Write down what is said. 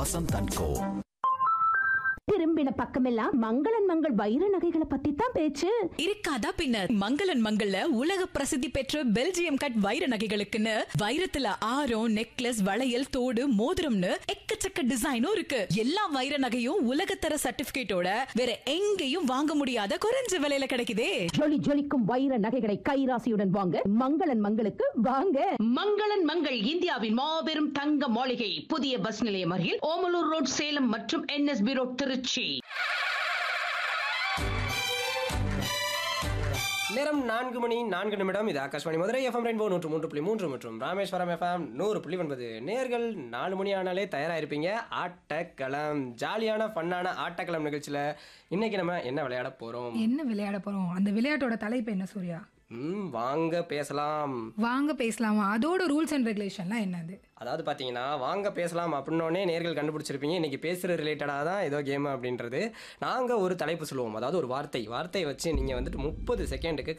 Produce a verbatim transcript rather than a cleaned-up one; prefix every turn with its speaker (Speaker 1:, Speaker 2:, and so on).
Speaker 1: Vasanth and கோ.
Speaker 2: திரும்பின பக்கமெல்லாம் மங்களன் மங்கள் வைர நகைகளை பத்தி தான் பேச்சு.
Speaker 3: இருக்காதா பின்ன? மங்களன் மங்கள்ல உலக பிரசித்தி பெற்ற பெல்ஜியம் கட் வைர நகைகளுக்குன்னு வைரத்துல ஆரம், நெக்லஸ், வளையல், தோடு, மோதிரம்னு எக்கச்சக்க டிசைனும் இருக்கு. எல்லா வைர நகையும் உலகத்தர சர்டிபிகேட்டோட வேற எங்கேயும் வாங்க முடியாத குறைஞ்ச விலையில கிடைக்குதே.
Speaker 2: ஜொலி ஜொலிக்கும் வைர நகைகளை கைராசியுடன் வாங்க மங்களன் மங்களுக்கு வாங்க.
Speaker 4: மங்களன் மங்கள் இந்தியாவின் மாபெரும் தங்க மாளிகை, புதிய பஸ் நிலையம் அருகில் ஓமலூர் ரோட், சேலம் மற்றும் என்எஸ்பி ரோட், திருச்சி.
Speaker 5: நேரம் நான்கு மணி நான்கு நிமிடம். இது ஆகாஷ்வாணி மதுரை எஃப்எம் ரெயின்போ நூற்று மூன்று புள்ளி மூன்று மற்றும் ராமேஸ்வரம் எஃப்எம் நூறு புள்ளி ஒன்பது. நேர்கள் நாலு மணி ஆனாலே தயாராகிருப்பீங்க. ஆட்டக்களம், ஜாலியான ஃபன்னான ஆட்டக்களம் நிகழ்ச்சியில் இன்னைக்கு நம்ம என்ன விளையாட போகிறோம்?
Speaker 6: என்ன விளையாட போறோம்? அந்த விளையாட்டோட தலைப்பு என்ன சூர்யா?
Speaker 5: ம் வாங்க பேசலாம்.
Speaker 6: வாங்க பேசலாமா? அதோட ரூல்ஸ் அண்ட் ரெகுலேஷன்லாம் என்னது?
Speaker 5: அதாவது பார்த்தீங்கன்னா, வாங்க பேசலாம் அப்படின்னோடனே நேர்கள் கண்டுபிடிச்சிருப்பீங்க இன்றைக்கி பேசுகிற ரிலேட்டடாக தான் ஏதோ கேம் அப்படின்றது. நாங்கள் ஒரு தலைப்பு சொல்லுவோம், அதாவது ஒரு வார்த்தை வார்த்தையை வச்சு நீங்கள் வந்துட்டு முப்பது செகண்டுக்கு